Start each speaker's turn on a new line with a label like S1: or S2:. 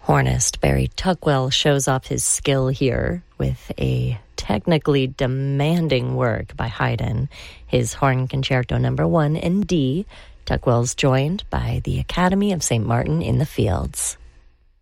S1: Hornist Barry Tuckwell shows off his skill here with a technically demanding work by Haydn, his Horn Concerto No. 1 in D. Tuckwell's joined by the Academy of St. Martin in the Fields.